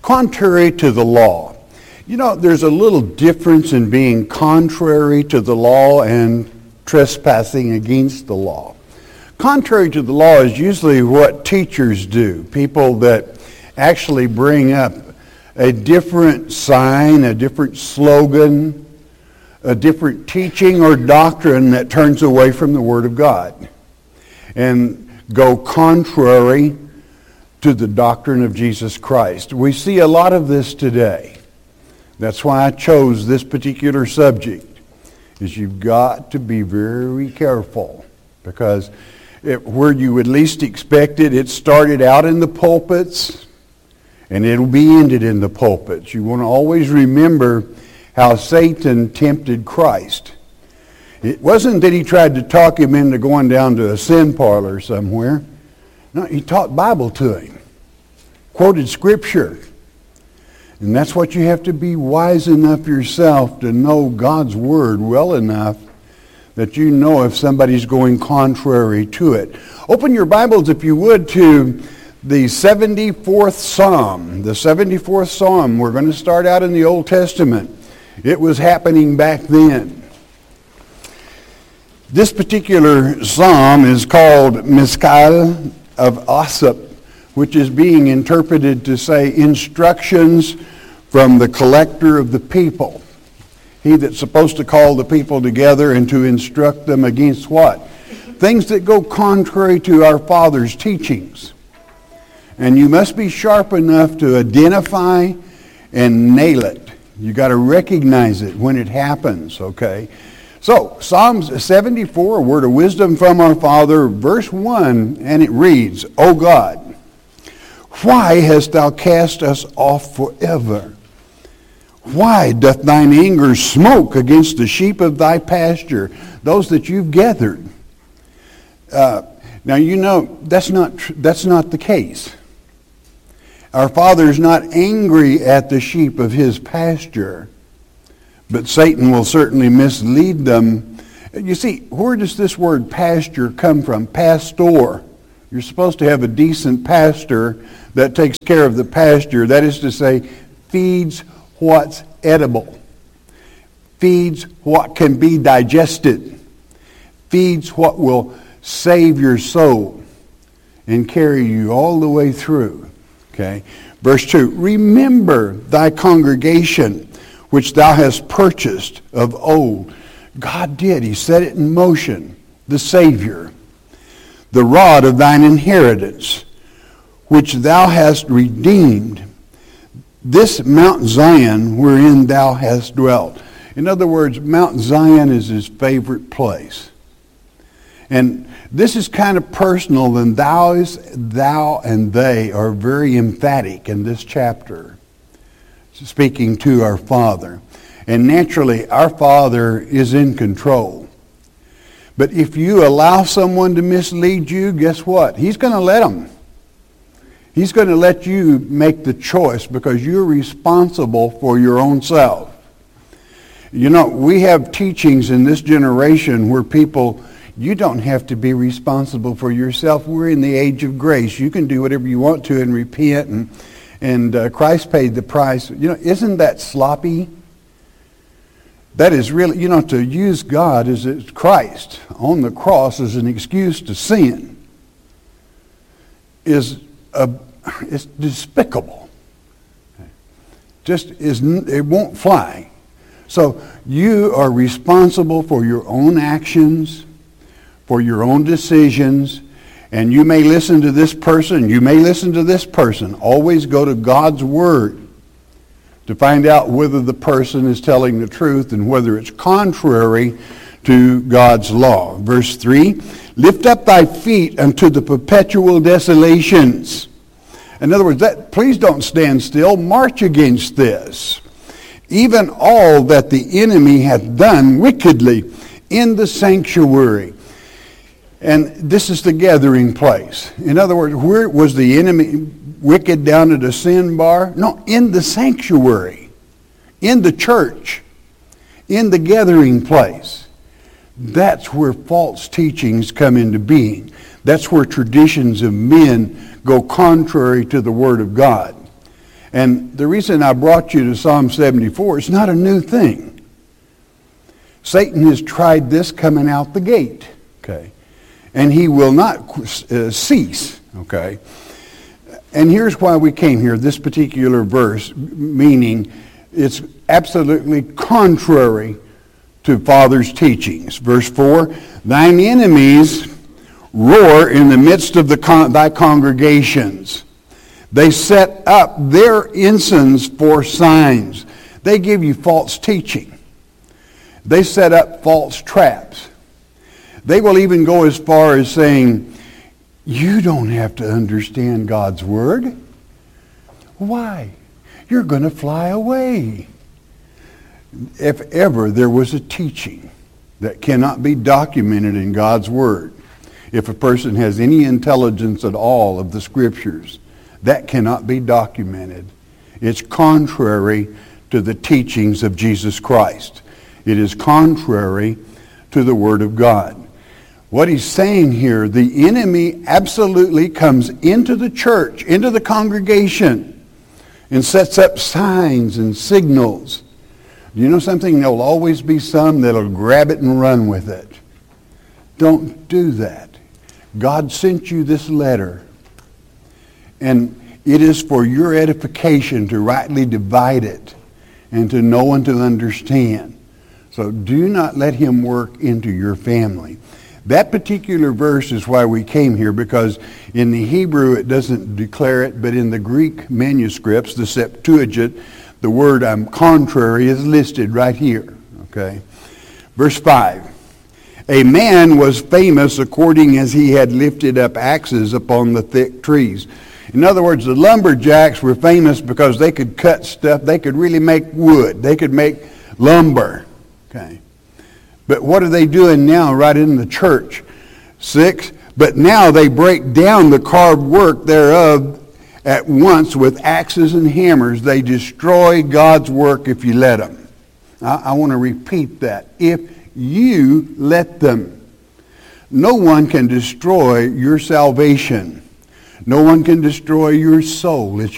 Contrary to the law. You know, there's a little difference in being contrary to the law and trespassing against the law. Contrary to the law is usually what teachers do. People that actually bring up a different sign, a different slogan, a different teaching or doctrine that turns away from the Word of God and go contrary to the doctrine of Jesus Christ. We see a lot of this today. That's why I chose this particular subject, is you've got to be very careful, because where you would least expect it, it started out in the pulpits and it'll be ended in the pulpits. You want to always remember how Satan tempted Christ. It wasn't that he tried to talk him into going down to a sin parlor somewhere. No, he taught Bible to him, quoted Scripture. And that's what you have to be wise enough yourself to know God's Word well enough that you know if somebody's going contrary to it. Open your Bibles, if you would, to the 74th Psalm. The 74th Psalm. We're going to start out in the Old Testament. It was happening back then. This particular psalm is called Miskal of Asaph, which is being interpreted to say instructions from the collector of the people. He that's supposed to call the people together and to instruct them against what? Things that go contrary to our Father's teachings. And you must be sharp enough to identify and nail it. You got to recognize it when it happens, okay? So, Psalms 74, a word of wisdom from our Father, verse 1, and it reads, O God, why hast thou cast us off forever? Why doth thine anger smoke against the sheep of thy pasture, those that you've gathered? Now you know that's not the case. Our Father is not angry at the sheep of his pasture, but Satan will certainly mislead them. You see, where does this word pasture come from? Pastor. You're supposed to have a decent pastor that takes care of the pasture. That is to say, feeds what's edible, feeds what can be digested, feeds what will save your soul and carry you all the way through. Okay. Verse 2, remember thy congregation, which thou hast purchased of old. God did. He set it in motion. The Savior. The rod of thine inheritance, which thou hast redeemed. This Mount Zion wherein thou hast dwelt. In other words, Mount Zion is his favorite place. And this is kind of personal, and thou and they are very emphatic in this chapter, speaking to our Father. And naturally, our Father is in control. But if you allow someone to mislead you, guess what? He's going to let them. He's going to let you make the choice because you're responsible for your own self. You know, we have teachings in this generation where people, you don't have to be responsible for yourself. We're in the age of grace. You can do whatever you want to and repent, and Christ paid the price. You know, isn't that sloppy? That is really, you know, to use God as Christ on the cross as an excuse to sin is it's despicable. It won't fly. So you are responsible for your own actions, for your own decisions, and you may listen to this person, you may listen to this person. Always go to God's Word to find out whether the person is telling the truth and whether it's contrary to God's law. Verse 3, lift up thy feet unto the perpetual desolations. In other words, please don't stand still. March against this. Even all that the enemy hath done wickedly in the sanctuary. And this is the gathering place. In other words, where was the enemy wicked down at a sin bar? No, in the sanctuary, in the church, in the gathering place. That's where false teachings come into being. That's where traditions of men go contrary to the Word of God. And the reason I brought you to Psalm 74, it's not a new thing. Satan has tried this coming out the gate, okay? And he will not cease, okay? And here's why we came here, this particular verse, meaning it's absolutely contrary to Father's teachings. Verse 4, thine enemies roar in the midst of thy congregations. They set up their ensigns for signs. They give you false teaching. They set up false traps. They will even go as far as saying, you don't have to understand God's word. Why? You're going to fly away. If ever there was a teaching that cannot be documented in God's word, if a person has any intelligence at all of the scriptures, that cannot be documented. It's contrary to the teachings of Jesus Christ. It is contrary to the Word of God. What he's saying here, the enemy absolutely comes into the church, into the congregation, and sets up signs and signals. You know something? There'll always be some that'll grab it and run with it. Don't do that. God sent you this letter, and it is for your edification to rightly divide it and to know and to understand. So do not let him work into your family. That particular verse is why we came here, because in the Hebrew it doesn't declare it, but in the Greek manuscripts, the Septuagint, the word contrary is listed right here. Okay, verse 5. A man was famous according as he had lifted up axes upon the thick trees. In other words, the lumberjacks were famous because they could cut stuff. They could really make wood. They could make lumber. Okay. But what are they doing now right in the church? 6. But now they break down the carved work thereof at once with axes and hammers. They destroy God's work if you let them. I want to repeat that. If you let them. No one can destroy your salvation. No one can destroy your soul. It's